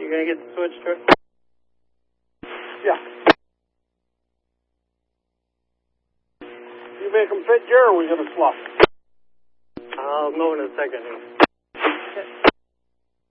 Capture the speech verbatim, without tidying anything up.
You gonna get the switch to it? Yeah. You make them fit, Jerry, or we gonna swap? I'll know in a second.